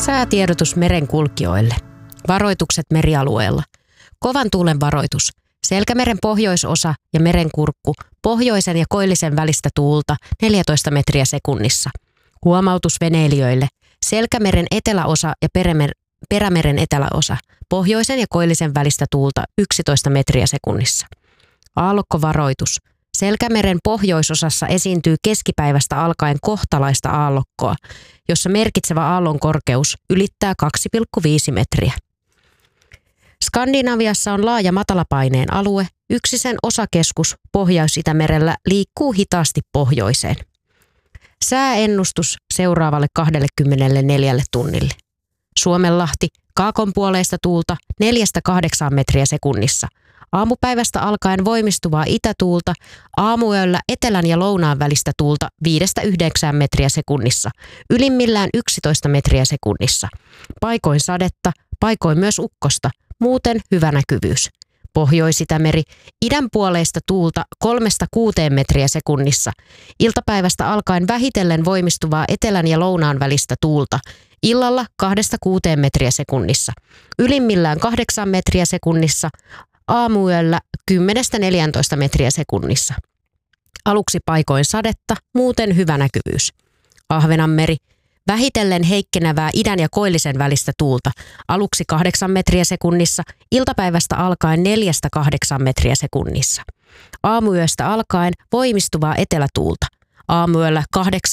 Säätiedotus merenkulkijoille. Varoitukset merialueella. Kovan tuulen varoitus. Selkämeren pohjoisosa ja merenkurkku, pohjoisen ja koillisen välistä tuulta 14 metriä sekunnissa. Huomautus veneilijöille. Selkämeren eteläosa ja perämeren eteläosa, pohjoisen ja koillisen välistä tuulta 11 metriä sekunnissa. Aallokkovaroitus. Selkämeren pohjoisosassa esiintyy keskipäivästä alkaen kohtalaista aallokkoa, jossa merkitsevä aallon korkeus ylittää 2,5 metriä. Skandinaviassa on laaja matalapaineen alue, yksi sen osakeskus Pohjois-Itämerellä liikkuu hitaasti pohjoiseen. Sääennustus seuraavalle 24 tunnille. Suomenlahti, kaakonpuoleista tuulta 4-8 metriä sekunnissa. Aamupäivästä alkaen voimistuvaa itätuulta, aamuyöllä etelän ja lounaan välistä tuulta 5-9 metriä sekunnissa, ylimmillään 11 metriä sekunnissa. Paikoin sadetta, paikoin myös ukkosta, muuten hyvä näkyvyys. Pohjois-Itämeri, idänpuoleista tuulta 3-6 metriä sekunnissa. Iltapäivästä alkaen vähitellen voimistuvaa etelän ja lounaan välistä tuulta. Illalla 2-6 metriä sekunnissa. Ylimmillään 8 metriä sekunnissa. Aamuyöllä 10-14 metriä sekunnissa. Aluksi paikoin sadetta, muuten hyvä näkyvyys. Ahvenanmeri. Vähitellen heikkenevää idän ja koillisen välistä tuulta, aluksi 8 metriä sekunnissa, iltapäivästä alkaen 4-8 metriä sekunnissa. Aamuyöstä alkaen voimistuvaa etelätuulta, aamuyöllä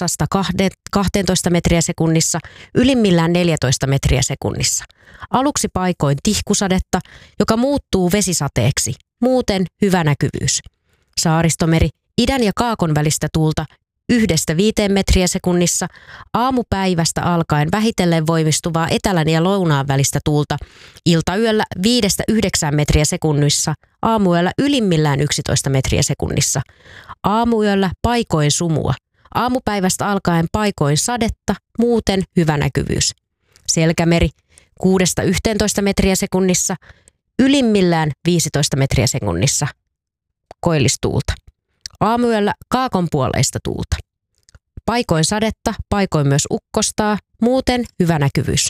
8-12 metriä sekunnissa, ylimmillään 14 metriä sekunnissa. Aluksi paikoin tihkusadetta, joka muuttuu vesisateeksi, muuten hyvä näkyvyys. Saaristomeri, idän ja kaakon välistä tuulta, 1-5 metriä sekunnissa, aamupäivästä alkaen vähitellen voimistuvaa etelän ja lounaan välistä tuulta, iltayöllä 5-9 metriä sekunnissa, aamuyöllä ylimmillään 11 metriä sekunnissa, aamuyöllä paikoin sumua, aamupäivästä alkaen paikoin sadetta, muuten hyvä näkyvyys. Selkämeri 6-11 metriä sekunnissa, ylimmillään 15 metriä sekunnissa, koillistuulta. Aamuyöllä kaakonpuoleista tuulta. Paikoin sadetta, paikoin myös ukkostaa, muuten hyvä näkyvyys.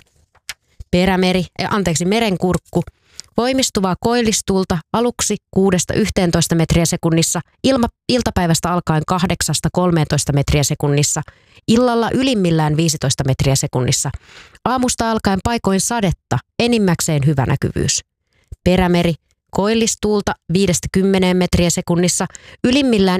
Merenkurkku. Voimistuvaa koillistuulta aluksi 6-11 metriä sekunnissa, iltapäivästä alkaen 8-13 metriä sekunnissa, illalla ylimmillään 15 metriä sekunnissa. Aamusta alkaen paikoin sadetta, enimmäkseen hyvä näkyvyys. Perämeri. Koillistuulta 5-10 metriä sekunnissa, ylimmillään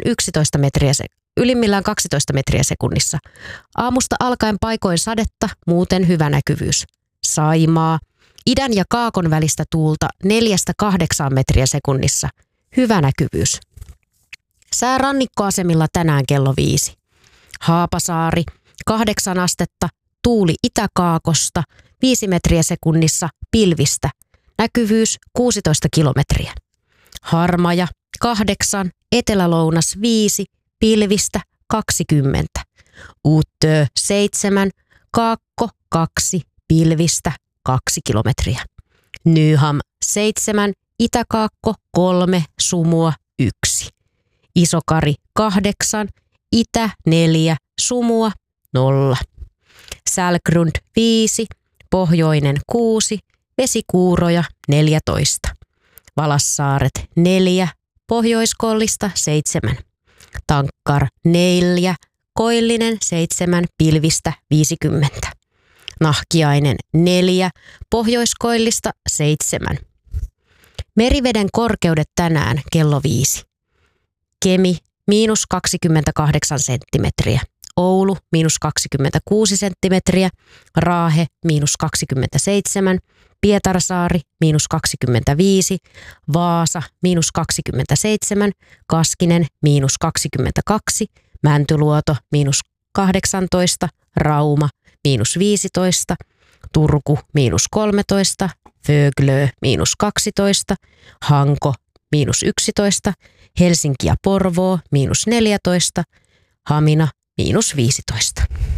12 metriä sekunnissa. Aamusta alkaen paikoin sadetta, muuten hyvä näkyvyys. Saimaa, idän ja kaakon välistä tuulta 4-8 metriä sekunnissa, hyvä näkyvyys. Sää rannikkoasemilla tänään kello 5. Haapasaari, 8 astetta, tuuli itäkaakosta, 5 metriä sekunnissa, pilvistä. Näkyvyys 16 kilometriä. Harmaja 8, etelälounas 5, pilvistä 20. Uuttöö 7, kaakko 2, pilvistä 2 kilometriä. Nyham 7, itäkaakko 3, sumua 1. Isokari 8, itä 4, sumua 0. Sälkrund 5, pohjoinen 6, vesikuuroja 14. Valassaaret 4, pohjoiskollista 7. Tankkar 4, koillinen 7, pilvistä 50. Nahkiainen 4, pohjoiskoillista 7. Meriveden korkeudet tänään kello 5. Kemi -28 senttimetriä. Oulu -26 senttimetriä. Raahe -27. Pietarsaari -25, Vaasa -27, Kaskinen -22, Mäntyluoto -18, Rauma -15, Turku -13, Föglö -12, Hanko -11, Helsinki ja Porvoo -14, Hamina -15.